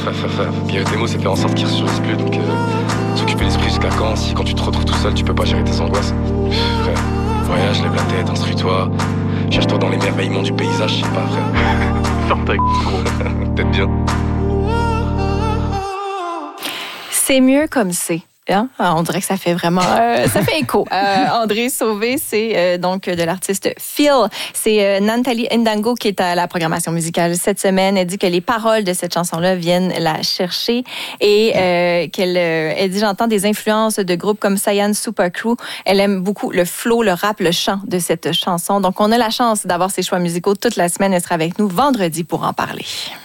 frère. Puis des mots, c'est faire en sorte qu'ils ne ressurgissent plus. Donc, s'occuper l'esprit jusqu'à quand? Si quand tu te retrouves tout seul, tu peux pas gérer tes angoisses. Frère, voyage, lève la tête, instruis-toi. Cherche-toi dans l'émerveillement du paysage, je sais pas, frère. Ferme ta gueule, peut-être bien. C'est mieux comme c'est. Hein? On dirait que ça fait vraiment... ça fait écho. André Sauvé, c'est donc de l'artiste Phil. C'est Nathalie Ndango qui est à la programmation musicale cette semaine. Elle dit que les paroles de cette chanson-là viennent la chercher et elle dit « J'entends des influences de groupes comme Cyan Supercrew. » Elle aime beaucoup le flow, le rap, le chant de cette chanson. Donc, on a la chance d'avoir ses choix musicaux toute la semaine. Elle sera avec nous vendredi pour en parler.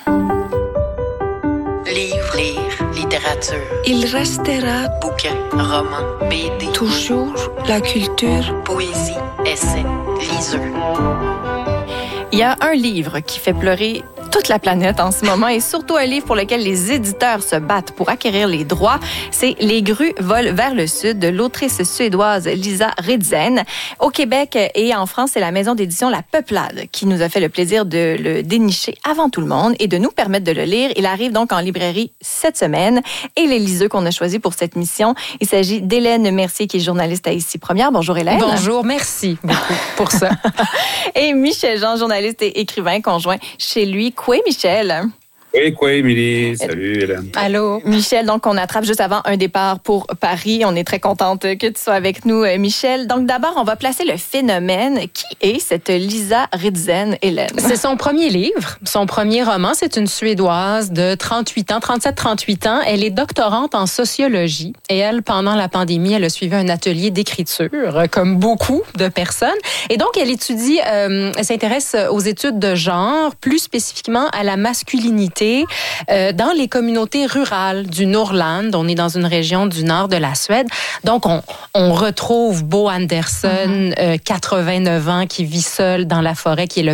Livre, lire, littérature. Il restera Bouquin, roman, BD. toujours la culture. Poésie, essai, liseux. Il y a un livre qui fait pleurer toute la planète en ce moment et surtout un livre pour lequel les éditeurs se battent pour acquérir les droits. C'est Les grues volent vers le sud de l'autrice suédoise Lisa Ridzen. Au Québec et en France, c'est la maison d'édition La Peuplade qui nous a fait le plaisir de le dénicher avant tout le monde et de nous permettre de le lire. Il arrive donc en librairie cette semaine et les liseux qu'on a choisis pour cette mission, il s'agit d'Hélène Mercier qui est journaliste à Ici Première. Bonjour Hélène. Bonjour, merci beaucoup pour ça. Et Michel Jean, journaliste et écrivain conjoint chez lui. Quoi, Michel? Oui, quoi, Émilie? Salut, Hélène. Allô? Michel, donc on attrape juste avant un départ pour Paris. On est très contente que tu sois avec nous, Michel. Donc d'abord, on va placer le phénomène. Qui est cette Lisa Ridzen, Hélène? C'est son premier livre, son premier roman. C'est une Suédoise de 37-38 ans. Elle est doctorante en sociologie et elle, pendant la pandémie, elle a suivi un atelier d'écriture, comme beaucoup de personnes. Et donc, elle étudie, elle s'intéresse aux études de genre, plus spécifiquement à la masculinité dans les communautés rurales du Norrland. On est dans une région du nord de la Suède. Donc, on retrouve Bo Anderson, 89 ans, qui vit seul dans la forêt, qui est le